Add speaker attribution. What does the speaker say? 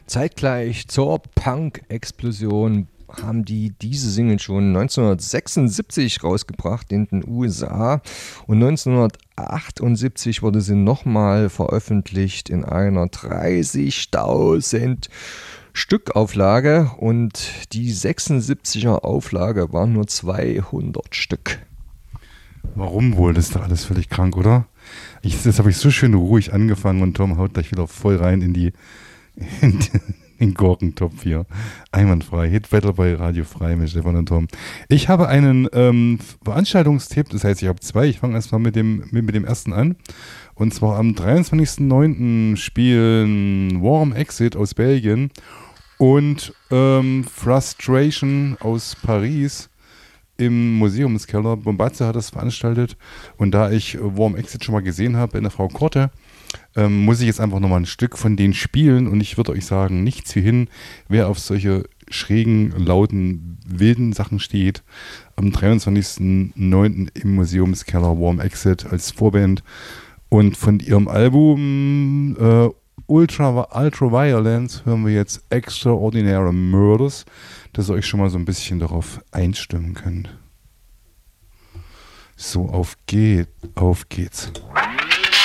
Speaker 1: Zeitgleich zur Punk-Explosion haben die diese Single schon 1976 rausgebracht in den USA und 1978 wurde sie nochmal veröffentlicht in einer 30.000 Stückauflage und die 76er Auflage waren nur 200 Stück.
Speaker 2: Warum wohl? Das ist doch alles völlig krank, oder? Das habe ich so schön ruhig angefangen und Tom haut gleich wieder voll rein in den Gurkentopf hier. Einwandfrei. Hitbattle bei Radio Frei mit Stefan und Tom. Ich habe einen Veranstaltungstipp, das heißt, ich habe zwei. Ich fange erstmal mit dem ersten an. Und zwar am 23.09. spielen Warm Exit aus Belgien und Frustration aus Paris im Museumskeller. Bombatze hat das veranstaltet und da ich Warm Exit schon mal gesehen habe in der Frau Korte, muss ich jetzt einfach nochmal ein Stück von denen spielen und ich würde euch sagen, nichts wie hin, wer auf solche schrägen, lauten, wilden Sachen steht. Am 23.09. im Museumskeller Warm Exit als Vorband und von ihrem Album Ultraviolence hören wir jetzt Extraordinary Murders, dass ihr euch schon mal so ein bisschen darauf einstimmen könnt. So, auf geht's.